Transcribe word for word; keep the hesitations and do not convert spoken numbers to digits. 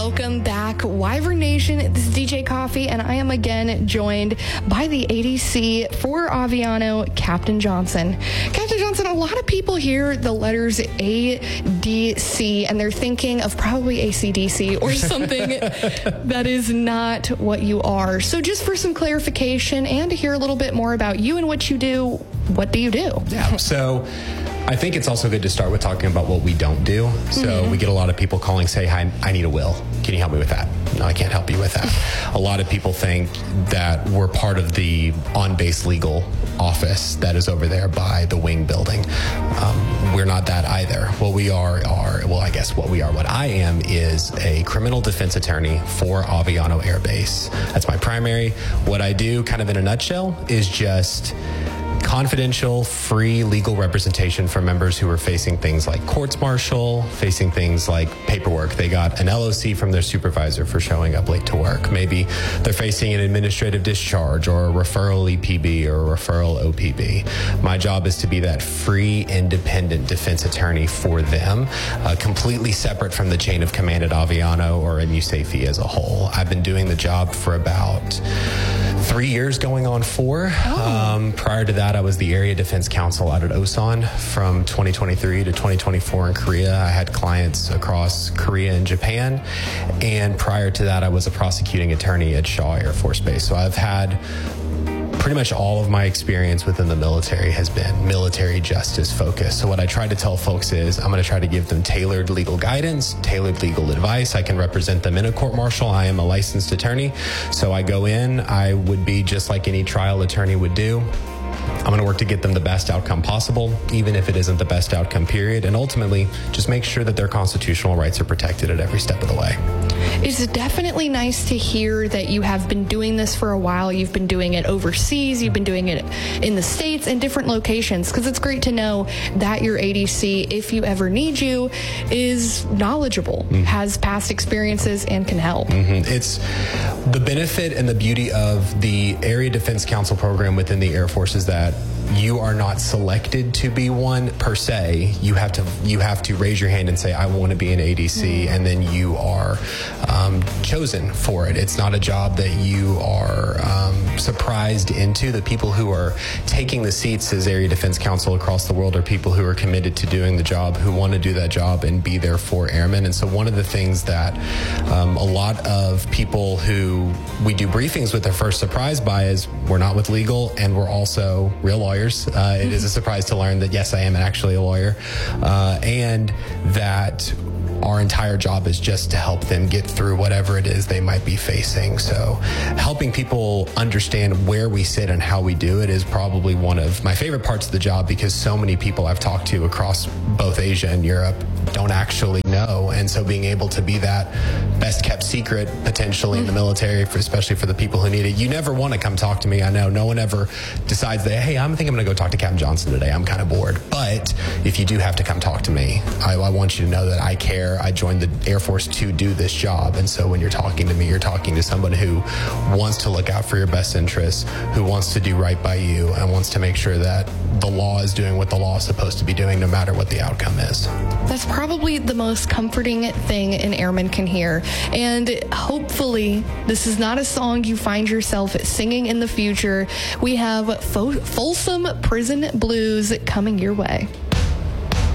Welcome back, Wyvern Nation. This is D J Coffee, and I am again joined by the A D C for Aviano, Captain Johnson. Captain Johnson, a lot of people hear the letters A D C, and they're thinking of probably A C D C or something that is not what you are. So just for some clarification and to hear a little bit more about you and what you do, what do you do? Yeah, so I think it's also good to start with talking about what we don't do. So mm-hmm. we get a lot of people calling, say, hi, I need a will. Can you help me with that? No, I can't help you with that. A lot of people think that we're part of the on-base legal office that is over there by the wing building. Um, we're not that either. What we are are, well, I guess what we are, what I am is a criminal defense attorney for Aviano Air Base. That's my primary. What I do, kind of in a nutshell, is just confidential, free legal representation for members who are facing things like courts-martial, facing things like paperwork. They got an L O C from their supervisor for showing up late to work. Maybe they're facing an administrative discharge or a referral E P B or a referral O P B. My job is to be that free, independent defense attorney for them, uh, completely separate from the chain of command at Aviano or in USAFE as a whole. I've been doing the job for about three years going on four. Oh. Um, prior to that, I was the Area Defense Counsel out at Osan from twenty twenty-three to twenty twenty-four in Korea. I had clients across Korea and Japan. And prior to that, I was a prosecuting attorney at Shaw Air Force Base. So I've had pretty much all of my experience within the military has been military justice focused. So what I try to tell folks is I'm going to try to give them tailored legal guidance, tailored legal advice. I can represent them in a court martial. I am a licensed attorney. So I go in, I would be just like any trial attorney would do. I'm going to work to get them the best outcome possible, even if it isn't the best outcome, period. And ultimately, just make sure that their constitutional rights are protected at every step of the way. It's definitely nice to hear that you have been doing this for a while. You've been doing it overseas. You've been doing it in the States and different locations, because it's great to know that your A D C, if you ever need you, is knowledgeable, mm-hmm. has past experiences, and can help. Mm-hmm. It's the benefit and the beauty of the Area Defense Counsel program within the Air Force is that you are not selected to be one per se. You have to you have to raise your hand and say, I want to be an A D C, mm-hmm. and then you are um, chosen for it. It's not a job that you are um, surprised into. The people who are taking the seats as Area Defense Counsel across the world are people who are committed to doing the job, who want to do that job and be there for airmen. And so one of the things that um, a lot of people who we do briefings with are first surprised by is we're not with legal, and we're also real lawyers. Uh, it is a surprise to learn that, yes, I am actually a lawyer, uh, and that our entire job is just to help them get through whatever it is they might be facing. So helping people understand where we sit and how we do it is probably one of my favorite parts of the job, because so many people I've talked to across both Asia and Europe don't actually know. And so being able to be that best kept secret potentially in the military, for, especially for the people who need it. You never want to come talk to me. I know no one ever decides that, hey, I think I'm going to go talk to Captain Johnson today. I'm kind of bored. But if you do have to come talk to me, I, I want you to know that I care. I joined the Air Force to do this job. And so when you're talking to me, you're talking to someone who wants to look out for your best interests, who wants to do right by you, and wants to make sure that the law is doing what the law is supposed to be doing, no matter what the outcome is. That's probably the most comforting thing an airman can hear. And hopefully this is not a song you find yourself singing in the future. We have Fo- Folsom Prison Blues coming your way.